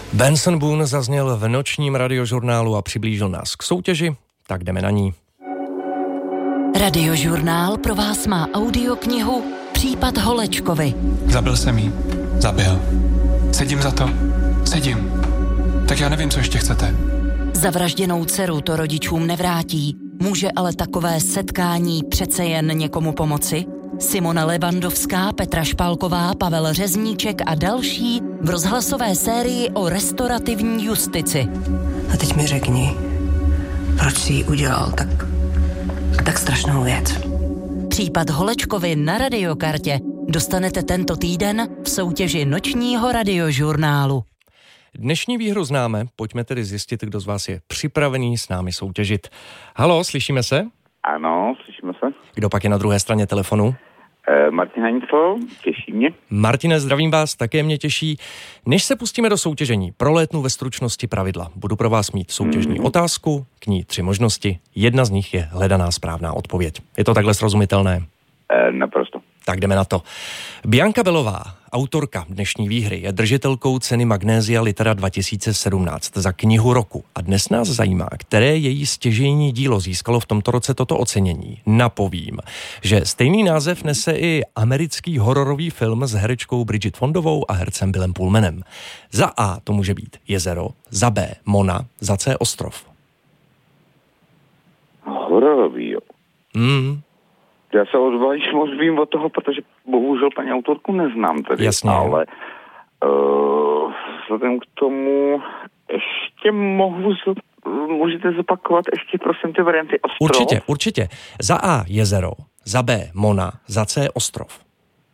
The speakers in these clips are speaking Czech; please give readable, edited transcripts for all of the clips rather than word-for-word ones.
Benson Boone zazněl v nočním radiožurnálu a přiblížil nás k soutěži, tak jdeme na ní. Radiožurnál pro vás má audioknihu Případ Holečkovi. Zabil jsem jí. Zabil. Sedím za to. Sedím. Tak já nevím, co ještě chcete. Zavražděnou dceru to rodičům nevrátí. Může ale takové setkání přece jen někomu pomoci? Simona Levandovská, Petra Špálková, Pavel Řezníček a další v rozhlasové sérii o restaurativní justici. A teď mi řekni, proč jsi jí udělal tak strašnou věc. Případ Holečkovi na Radiokartě dostanete tento týden v soutěži nočního radiožurnálu. Dnešní výhru známe, pojďme tedy zjistit, kdo z vás je připravený s námi soutěžit. Haló, slyšíme se? Ano, slyšíme se. Kdo pak je na druhé straně telefonu? Martin Hanicl, těší mě. Martine, zdravím vás, také mě těší. Než se pustíme do soutěžení, prolétnu ve stručnosti pravidla. Budu pro vás mít soutěžní otázku, k ní 3 možnosti. Jedna z nich je hledaná správná odpověď. Je to takhle srozumitelné? Naprosto. Tak jdeme na to. Bianka Belová, autorka dnešní výhry, je držitelkou ceny Magnesia Litera 2017 za knihu roku. A dnes nás zajímá, které její stěžejní dílo získalo v tomto roce toto ocenění. Napovím, že stejný název nese i americký hororový film s herečkou Bridget Fondovou a hercem Billem Pullmanem. Za A to může být Jezero, za B Mona, za C Ostrov. Hororový, jo. Já se moc vím od toho, protože bohužel paní autorku neznám tady. Jasně. Ale vzhledem k tomu ještě můžete zopakovat ještě prosím ty varianty Ostrov? Určitě. Za A Jezero, za B Mona, za C Ostrov.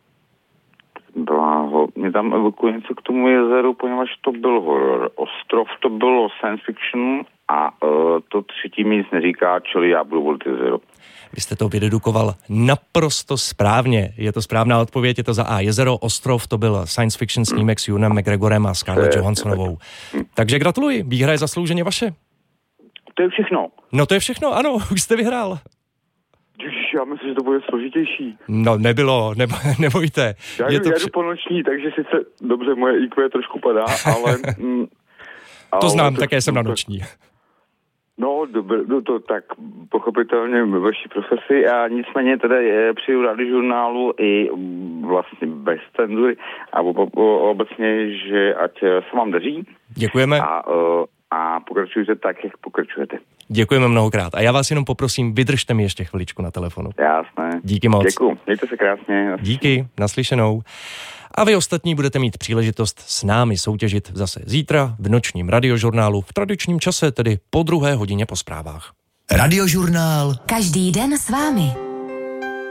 Bláho, mě tam evokuje něco k tomu jezeru, poněvadž to byl horor. Ostrov to bylo science fiction a to třetí mi nic neříká, čili já budu volit Jezero. Vy jste to vydedukoval naprosto správně. Je to správná odpověď, je to za A Jezero, Ostrov to byl science fiction snímek s Ewanem McGregorem a Scarlett Johanssonovou. Takže gratuluji, výhra je zaslouženě vaše. To je všechno. No to je všechno, ano, už jste vyhrál. Já myslím, že to bude složitější. No nebylo, nebojte. Já jdu po noční, takže sice dobře, moje IQ trošku padá, ale... to znám, také jsem na noční. No, dobře, to tak pochopitelně ve vaší profesi a nicméně teda při radiožurnálu i vlastně bez cenzury a obecně, že ať se vám daří. Děkujeme. A pokračujte tak, jak pokračujete. Děkujeme mnohokrát. A já vás jenom poprosím, vydržte mi ještě chviličku na telefonu. Jasné. Díky moc. Děkuju, mějte se krásně. Díky, naslyšenou. A vy ostatní budete mít příležitost s námi soutěžit zase zítra v nočním radiožurnálu v tradičním čase, tedy po 2 hodině po zprávách. Radiožurnál. Každý den s vámi.